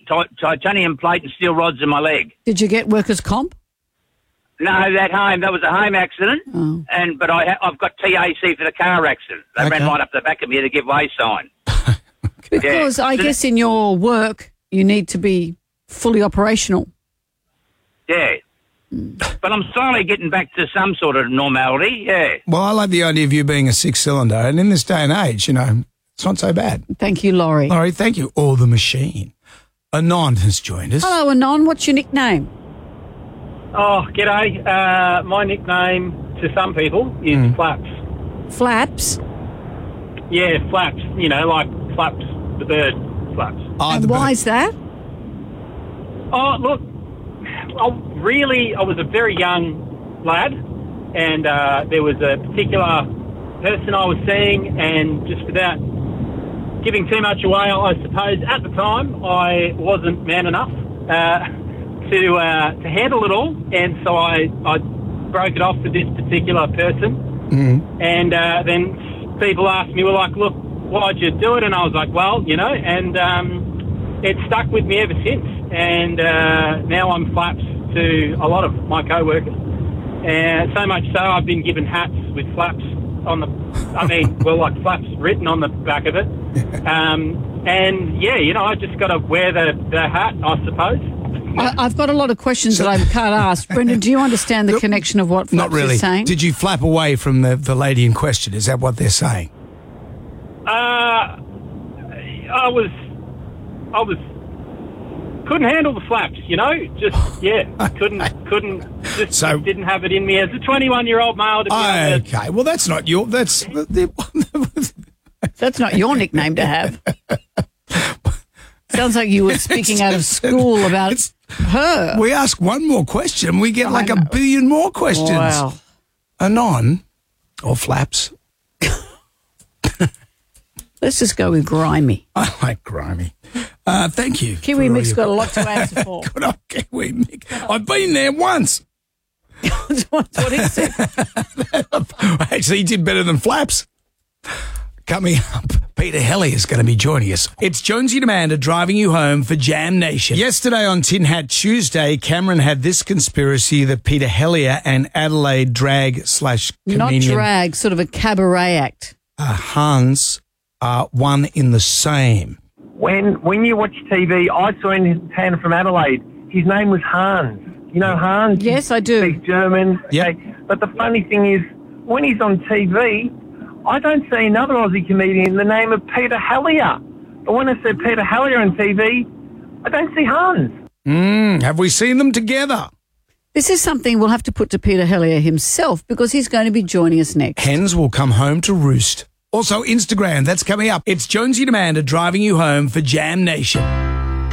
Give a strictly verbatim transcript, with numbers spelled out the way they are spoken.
ti- titanium plate and steel rods in my leg. Did you get workers' comp? No, that home, that was a home accident, Oh. and but I, ha- I've got T A C for the car accident. They Okay. ran right up the back of me to give way sign. Because Yeah. I guess in your work you need to be fully operational. Yeah. But I'm slowly getting back to some sort of normality, yeah. Well, I like the idea of you being a six-cylinder, and in this day and age, you know, it's not so bad. Thank you, Laurie. Laurie, thank you. Or the machine. Anon has joined us. Hello, Anon. What's your nickname? Oh, g'day. Uh, my nickname to some people is Mm. Flaps. Flaps. Yeah, Flaps. You know, like Flaps, the bird, Flaps. Oh, and the why bird. is that? Oh, look, I really, I was a very young lad, and uh, there was a particular person I was seeing, and just without giving too much away, I suppose at the time I wasn't man enough uh, to uh, to handle it all, and so I, I broke it off with this particular person, Mm. and uh, then people asked me, well, like, look, why'd you do it? And I was like, well, you know, and um, it stuck with me ever since, and uh, now I'm Flaps to a lot of my co-workers, and so much so I've been given hats with Flaps on the, I mean, well, like Flaps written on the back of it, um, and yeah, you know, I just got to wear the, the hat, I suppose. I, I've got a lot of questions that I can't ask. Brendan, do you understand the Nope. connection of what Flaps Not really. is saying? Did you flap away from the, the lady in question? Is that what they're saying? Uh, I was, I was, couldn't handle the flaps, you know. Just yeah, couldn't, couldn't, just So- didn't have it in me as a twenty-one-year-old male to be able to. Okay, well, that's not your... That's... That's not your nickname to have. Sounds like you were speaking out of school about It's- her. We ask one more question, we get like a know. billion more questions. Wow. Anon, or Flaps. Let's just go with grimy. I like grimy. Uh, thank you. Kiwi for all Mix your- got a lot to answer for. Good old Kiwi Mick. I've been there once. That's what he said. Actually, he did better than Flaps. Coming up, Peter Helly is going to be joining us. It's Jonesy and Amanda driving you home for Jam Nation. Yesterday on Tin Hat Tuesday, Cameron had this conspiracy that Peter Hellier and Adelaide drag slash Not comedian drag, sort of a cabaret act. uh, Hans are one in the same. When when you watch T V, I saw in Tanner from Adelaide. His name was Hans. You know Hans? Yes, I do. He's German. Yep. Okay. But the funny thing is, when he's on T V, I don't see another Aussie comedian in the name of Peter Hellier. But when I see Peter Hellier on T V, I don't see Hans. Mm, have we seen them together? This is something we'll have to put to Peter Hellier himself because he's going to be joining us next. Hens will come home to roost. Also, Instagram, that's coming up. It's Jonesy and Amanda driving you home for Jam Nation.